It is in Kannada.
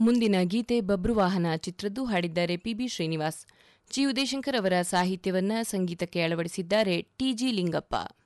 ಮುಂದಿನ ಗೀತೆ ಬಬ್ರುವಾಹನ ಚಿತ್ರದ್ದು, ಹಾಡಿದ್ದಾರೆ ಪಿಬಿ ಶ್ರೀನಿವಾಸ್. ಜಿ ಉದಯಶಂಕರ್ ಅವರ ಸಾಹಿತ್ಯವನ್ನ ಸಂಗೀತಕ್ಕೆ ಅಳವಡಿಸಿದ್ದಾರೆ ಟಿಜಿ ಲಿಂಗಪ್ಪ.